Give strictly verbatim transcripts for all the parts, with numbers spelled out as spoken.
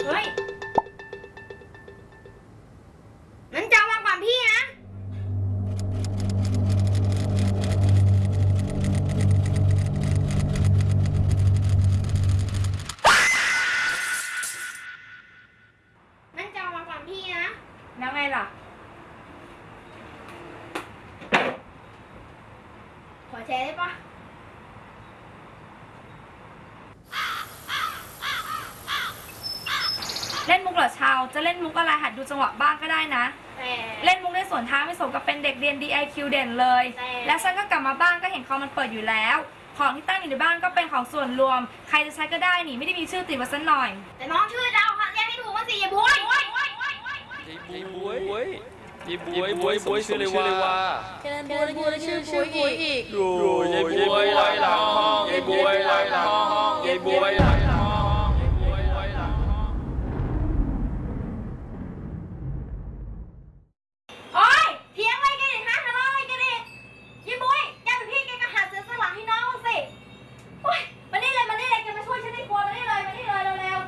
เฮ้ยงั้นจะวางก่อนพี่นะงั้นจะวางก่อนพี่นะแล้วไงล่ะขอแชร์ได้ปะเล่นมุกเหรอชาวจะเล่นมุกอะไรหัดดูจังหวะบ้างก็ได้นะเล่นมุกในสวนทางไม่สมกับเป็นเด็กเรียน ดี ไอ คิว เด่นเลยแล้วฉันก็กลับมาบ้านก็เห็นคอมมันเปิดอยู่แล้วของที่ตั้งอยู่ในบ้านก็เป็นของส่วนรวมใครจะใช้ก็ได้นี่ไม่ได้มีชื่อติดไว้สักหน่อยแต่น้องชื่อเราค่ะเรียกไม่ถูกว่าสิอย่าบวยยายบวยยายบวยบวยบวยชื่อเลยว่าแกนบัวบัวชื่อชื่อบวยอีกดูยายบวยลอยหลังห้องยายบวยลอยหลังห้องยายบวยลอยหลังห้องยายบวยลอยหลังห้องโอ๊ยเถียงอะไรกันอีกฮะทะเลาะอะไรกันอีกยายบวยแกเป็นพี่แกก็หัดเสียสละให้น้องสิโอ๊ยมานี่เลยมานี่เลยแกมาช่วยฉันในครัวมานี่เลยมานี่เลยเร็ว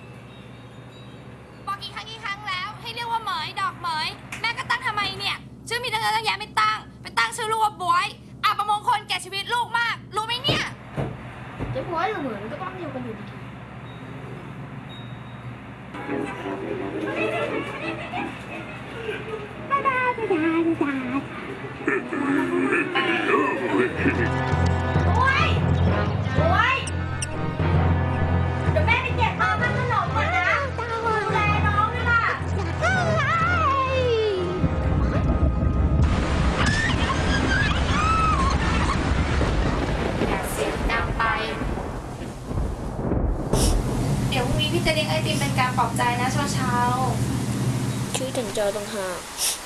บอกกี่ครั้งกี่ครั้งแล้วให้เรียกว่าเหมยดอกเหมยแม่ก็ตั้งทำไมเนี่ยชื่อมีตั้งเยอะตั้งแยะไม่ตั้งไปตั้งชื่อลูกว่าบวยอับประมงคลแก่ชีวิตลูกมากรู้ไหมเนี่ยจะบวยหรือเหมือนก็ต้องอยู่กันอยู่ดีบ๊ายบายบ๊ายบายบ๊ายบายโอ๊ยโอ๊ยเดี๋ยวแม่ไปเก็บเอาขนมก่อนนะดูแลน้องด้วยล่ะอย่าเสียงดังไปเดี๋ยวพรุ่งนี้พี่จะเลี้ยงไอติมเป็นการปลอบใจนะเช้าเช้าชื่อถึงเจอต่างหาก